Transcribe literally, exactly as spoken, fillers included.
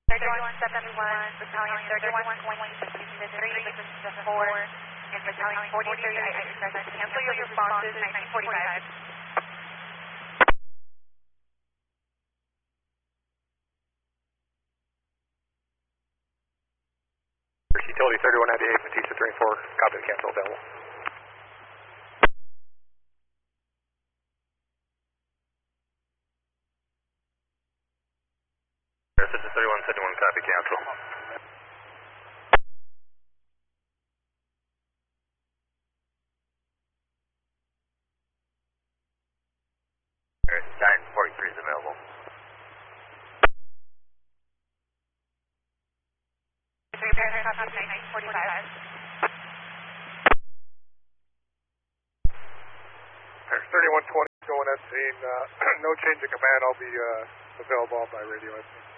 thirty-one seventy-one, Battalion thirty-one twenty, Houston three, Houston four, and Battalion forty-three, I exercise to cancel your responses in nineteen forty-five. Utility thirty-one ninety-eight, Batista three and four, copy the cancel available. This is thirty-one seventy-one, copy cancel. nine forty-three is available. Three paragraphs, copy nineteen forty-five. thirty-one twenty going at scene. Uh, no change in command. I'll be uh, available by radio. I think.